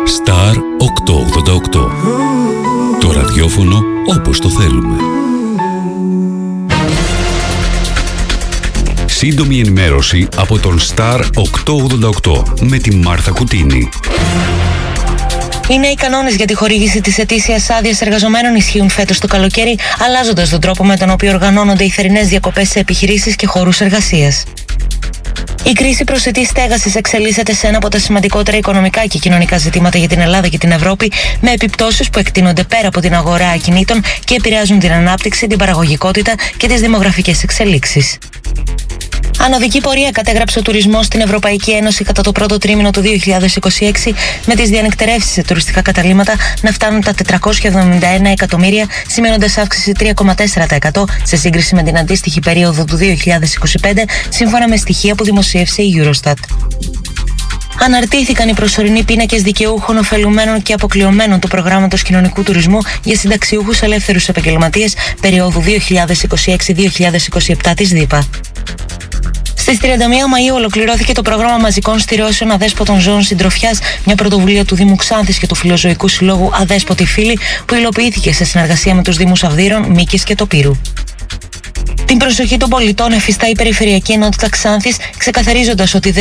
Star 888. Το ραδιόφωνο όπως το θέλουμε. Σύντομη ενημέρωση από τον Star 888 με τη Μάρθα Κουτίνη. Οι νέοι κανόνες για τη χορήγηση της ετήσιας άδειας εργαζομένων ισχύουν φέτος το καλοκαίρι, αλλάζοντας τον τρόπο με τον οποίο οργανώνονται οι θερινές διακοπές σε επιχειρήσεις και χώρους εργασίας. Η κρίση προσιτής στέγασης εξελίσσεται σε ένα από τα σημαντικότερα οικονομικά και κοινωνικά ζητήματα για την Ελλάδα και την Ευρώπη, με επιπτώσεις που εκτείνονται πέρα από την αγορά ακινήτων και επηρεάζουν την ανάπτυξη, την παραγωγικότητα και τις δημογραφικές εξελίξεις. Ανωδική πορεία κατέγραψε ο τουρισμός στην Ευρωπαϊκή Ένωση κατά το πρώτο τρίμηνο του 2026, με τις διανυκτερεύσεις σε τουριστικά καταλύματα να φτάνουν τα 471 εκατομμύρια, σημαίνοντας αύξηση 3,4% σε σύγκριση με την αντίστοιχη περίοδο του 2025, σύμφωνα με στοιχεία που δημοσίευσε η Eurostat. Αναρτήθηκαν οι προσωρινοί πίνακες δικαιούχων, ωφελουμένων και αποκλειωμένων του προγράμματος κοινωνικού τουρισμού για συνταξιούχους ελεύθερους επαγγελματίες περίοδου 2026-2027 της ΔΥΠΑ. Στις 31 Μαΐου ολοκληρώθηκε το πρόγραμμα μαζικών στηρώσεων αδέσποτων ζώων συντροφιάς, μια πρωτοβουλία του Δήμου Ξάνθης και του Φιλοζωικού Συλλόγου Αδέσποτοι Φίλοι, που υλοποιήθηκε σε συνεργασία με τους Δήμους Αυδείρων, Μίκης και Τοπύρου. Την προσοχή των πολιτών εφιστά η Περιφερειακή Ενότητα Ξάνθης, ξεκαθαρίζοντας ότι